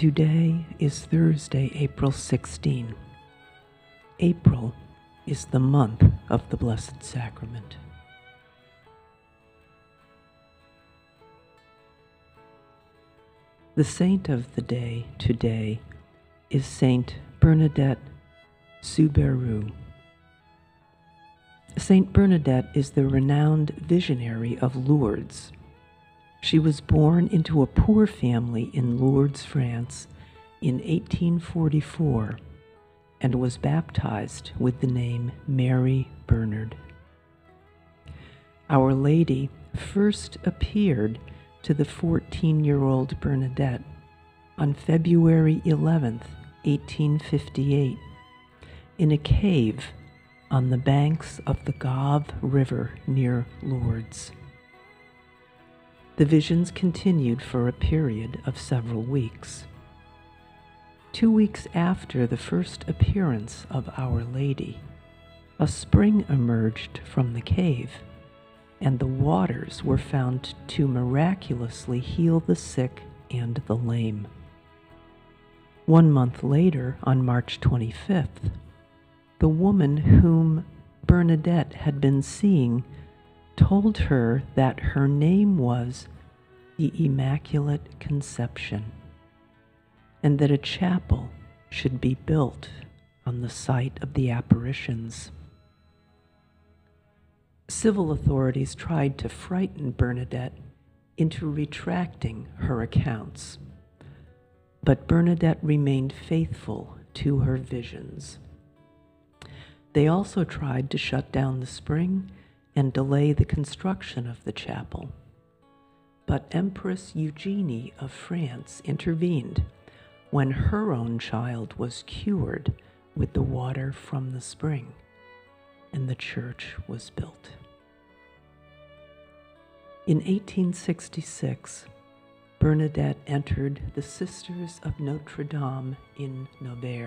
Today is Thursday, April 16. April is the month of the Blessed Sacrament. The saint of the day today is Saint Bernadette Soubirous. Saint Bernadette is the renowned visionary of Lourdes. She was born into a poor family in Lourdes, France in 1844 and was baptized with the name Mary Bernard. Our Lady first appeared to the 14-year-old Bernadette on February 11th, 1858, in a cave on the banks of the Gave River near Lourdes. The visions continued for a period of several weeks. 2 weeks after the first appearance of Our Lady, a spring emerged from the cave, and the waters were found to miraculously heal the sick and the lame. 1 month later, on March 25th, the woman whom Bernadette had been seeing told her that her name was the Immaculate Conception, and that a chapel should be built on the site of the apparitions. Civil authorities tried to frighten Bernadette into retracting her accounts, but Bernadette remained faithful to her visions. They also tried to shut down the spring and delay the construction of the chapel. But Empress Eugenie of France intervened when her own child was cured with the water from the spring, and the church was built. In 1866, Bernadette entered the Sisters of Notre Dame in Nevers.